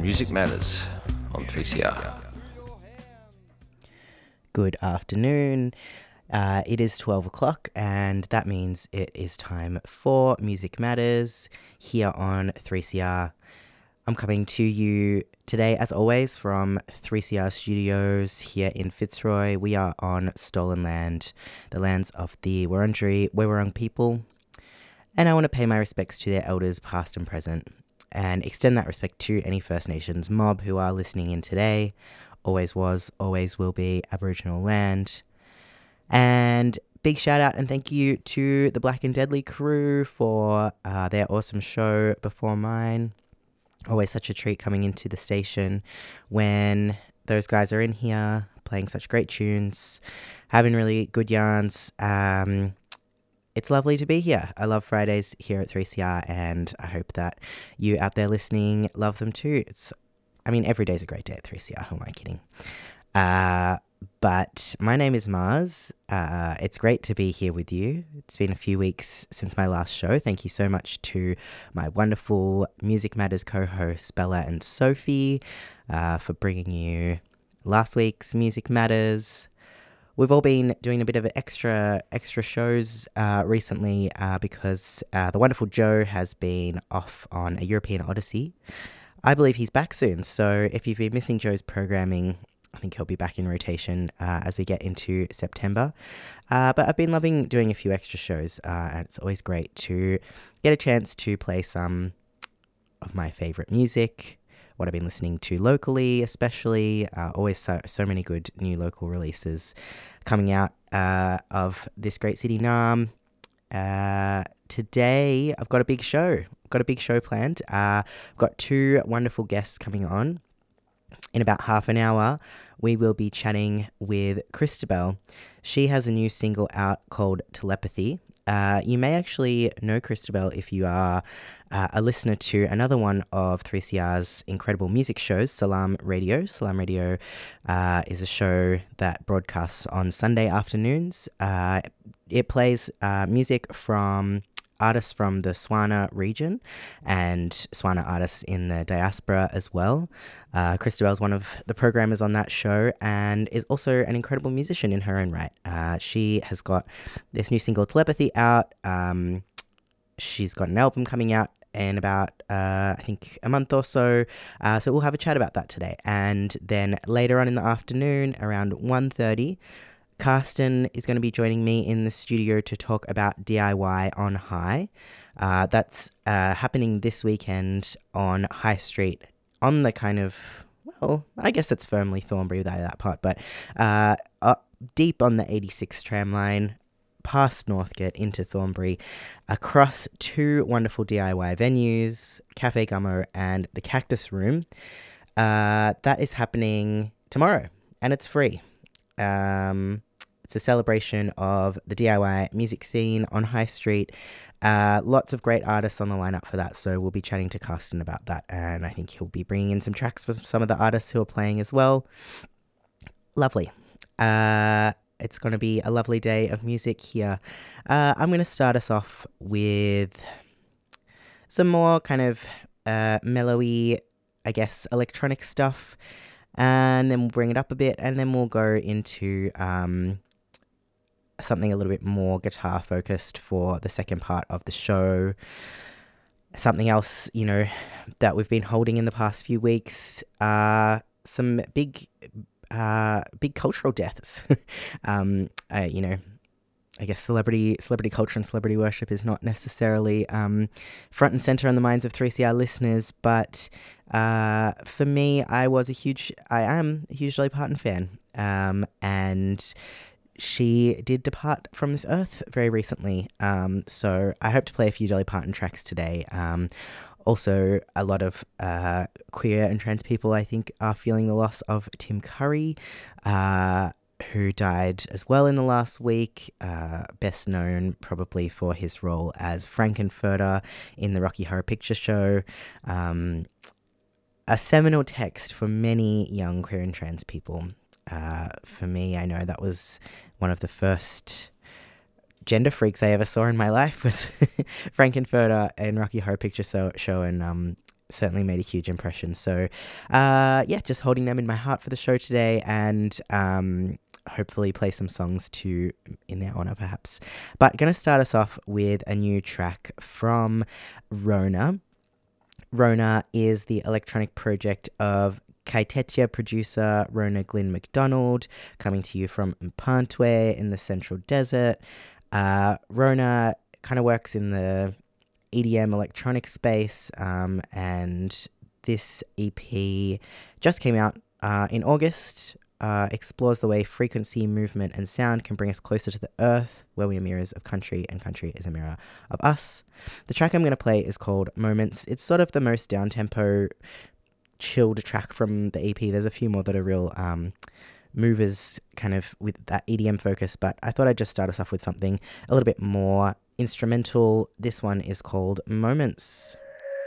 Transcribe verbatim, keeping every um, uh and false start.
Music Matters on three C R. Good afternoon. Uh, it is twelve o'clock, and that means it is time for Music Matters here on three C R. I'm coming to you today, as always, from three C R Studios here in Fitzroy. We are on stolen land, the lands of the Wurundjeri Woi-wurrung people, and I want to pay my respects to their elders, past and present, and extend that respect to any First Nations mob who are listening in today. Always was, always will be Aboriginal land. And big shout out and thank you to the Black and Deadly crew for uh, their awesome show before mine. Always such a treat coming into the station when those guys are in here playing such great tunes, having really good yarns. Um, it's lovely to be here. I love Fridays here at three C R, and I hope that you out there listening love them too. It's, I mean, every day's a great day at three C R. Who am I kidding? Uh, but my name is Mars. Uh, it's great to be here with you. It's been a few weeks since my last show. Thank you so much to my wonderful Music Matters co-hosts Bella and Sophie uh, for bringing you last week's Music Matters. We've all been doing a bit of extra extra shows uh, recently uh, because uh, the wonderful Joe has been off on a European odyssey. I believe he's back soon, so if you've been missing Joe's programming, I think he'll be back in rotation uh, as we get into September. Uh, but I've been loving doing a few extra shows, uh, and it's always great to get a chance to play some of my favourite music, what I've been listening to locally especially. Uh, always so, so many good new local releases coming out uh, of this great city, Naarm. Uh, today, I've got a big show. I've got a big show planned. Uh, I've got two wonderful guests coming on. In about half an hour, we will be chatting with Christabel. She has a new single out called Telepathy. Uh, you may actually know Christabel if you are uh, a listener to another one of three C R's incredible music shows, Salam Radio. Salam Radio uh, is a show that broadcasts on Sunday afternoons. Uh, it plays uh, music from artists from the Swana region and Swana artists in the diaspora as well. Uh, Christabel is one of the programmers on that show and is also an incredible musician in her own right. Uh, she has got this new single Telepathy out. Um, she's got an album coming out in about, uh, I think, a month or so. Uh, so we'll have a chat about that today. And then later on in the afternoon, around one thirty, Karsten is going to be joining me in the studio to talk about D I Y on High. Uh, that's uh, happening this weekend on High Street on the kind of, well, I guess it's firmly Thornbury without that part, but uh, up deep on the eighty-six tram line, past Northgate into Thornbury, across two wonderful D I Y venues, Cafe Gummo and the Cactus Room. Uh, that is happening tomorrow, and it's free. Um, it's a celebration of the D I Y music scene on High Street. Uh, lots of great artists on the lineup for that, so we'll be chatting to Karsten about that, and I think he'll be bringing in some tracks for some of the artists who are playing as well. Lovely. Uh, it's going to be a lovely day of music here. Uh, I'm going to start us off with some more kind of uh, mellowy, I guess, electronic stuff. And then we'll bring it up a bit, and then we'll go into um, something a little bit more guitar focused for the second part of the show. Something else, you know, that we've been holding in the past few weeks. Uh, some big, uh, big cultural deaths. um, uh, you know, I guess celebrity celebrity culture and celebrity worship is not necessarily um, front and center on the minds of three C R listeners, but uh, for me, I was a huge, I am a huge Dolly Parton fan, um, and she did depart from this earth very recently, um, so I hope to play a few Dolly Parton tracks today. Um, also, a lot of uh, queer and trans people, I think, are feeling the loss of Tim Curry, uh, who died as well in the last week, uh, best known probably for his role as Frankenfurter in the Rocky Horror Picture Show. Um, a seminal text for many young queer and trans people. Uh, for me, I know that was one of the first gender freaks I ever saw in my life was Frankenfurter and Rocky Horror Picture Show, show and um, certainly made a huge impression. So, uh, yeah, just holding them in my heart for the show today, and um, hopefully play some songs too in their honor, perhaps. But going to start us off with a new track from Rona. Rona is the electronic project of Kaitetia producer Rona Glyn McDonald, coming to you from Mpantwe in the Central Desert. Uh, Rona kind of works in the E D M electronic space, um, and this E P just came out uh, in August. Uh, explores the way frequency, movement, and sound can bring us closer to the earth, where we are mirrors of country, and country is a mirror of us. The track I'm going to play is called Moments. It's sort of the most down-tempo, chilled track from the E P. There's a few more that are real um, movers, kind of with that E D M focus, but I thought I'd just start us off with something a little bit more instrumental. This one is called Moments.